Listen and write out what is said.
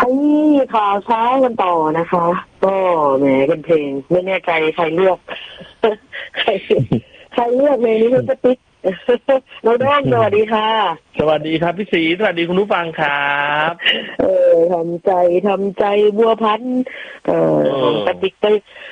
ข่าวเช้ากันต่อนะคะก็แหมเป็นเพลงไม่แน่ใจใครเลือกใครเลือกเพลงนี้จะติ๊กน้องแดงสวัสดีค่ะสวัสดีครับพี่ศรีสวัสดีคุณผู้ฟังครับทำใจบัวพันธุ์ของกระติกไป